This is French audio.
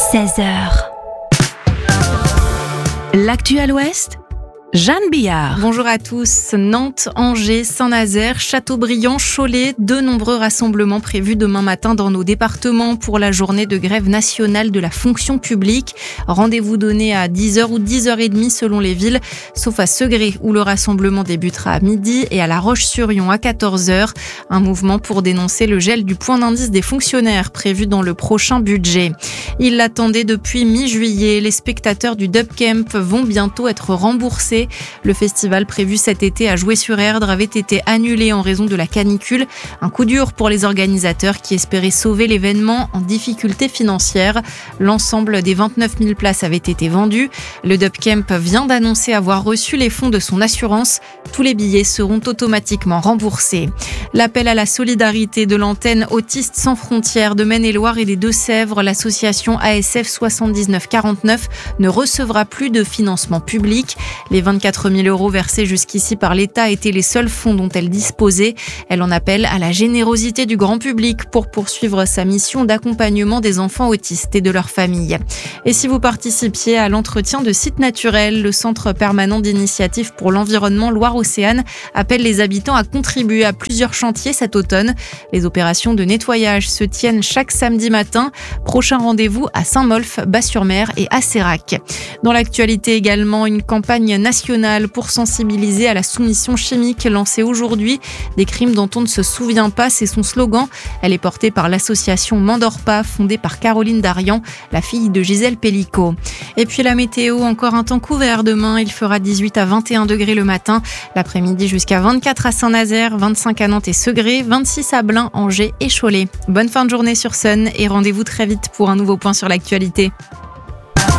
16h. L'actu à l'Ouest, Jeanne Billard. Bonjour à tous. Nantes, Angers, Saint-Nazaire, Châteaubriand, Cholet, de nombreux rassemblements prévus demain matin dans nos départements pour la journée de grève nationale de la fonction publique. Rendez-vous donné à 10h ou 10h30 selon les villes, sauf à Segré où le rassemblement débutera à midi et à La Roche-sur-Yon à 14h. Un mouvement pour dénoncer le gel du point d'indice des fonctionnaires prévu dans le prochain budget. Ils l'attendaient depuis mi-juillet. Les spectateurs du Dub Camp vont bientôt être remboursés. Le festival prévu cet été à Jouer-sur-Erdre avait été annulé en raison de la canicule. Un coup dur pour les organisateurs qui espéraient sauver l'événement en difficulté financière. L'ensemble des 29 000 places avait été vendu. Le Dub Camp vient d'annoncer avoir reçu les fonds de son assurance. Tous les billets seront automatiquement remboursés. L'appel à la solidarité de l'antenne Autistes sans frontières de Maine-et-Loire et des Deux-Sèvres, l'association ASF 7949 ne recevra plus de financement public. Les 24 000 € versés jusqu'ici par l'État étaient les seuls fonds dont elle disposait. Elle en appelle à la générosité du grand public pour poursuivre sa mission d'accompagnement des enfants autistes et de leurs familles. Et si vous participiez à l'entretien de sites naturels, le Centre permanent d'initiative pour l'environnement Loire-Océane appelle les habitants à contribuer à plusieurs chantiers cet automne. Les opérations de nettoyage se tiennent chaque samedi matin. Prochain rendez-vous à Saint-Molf, Bas-sur-Mer et à Sérac. Dans l'actualité également, une campagne nationale pour sensibiliser à la soumission chimique lancée aujourd'hui. Des crimes dont on ne se souvient pas, c'est son slogan. Elle est portée par l'association M'endors pas, fondée par Caroline Darian, la fille de Gisèle Pellicot. Et puis la météo, encore un temps couvert demain. Il fera 18 à 21 degrés le matin. L'après-midi jusqu'à 24 à Saint-Nazaire, 25 à Nantes et Segré, 26 à Blain, Angers et Cholet. Bonne fin de journée sur Sun et rendez-vous très vite pour un nouveau point sur l'actualité.